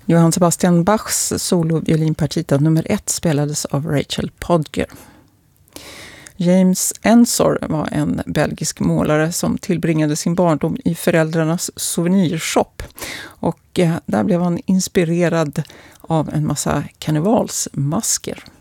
Johann Sebastian Bachs soloviolinpartita nummer 1 spelades av Rachel Podger. James Ensor var en belgisk målare som tillbringade sin barndom i föräldrarnas souvenirshop. Och där blev han inspirerad av en massa karnevalsmasker.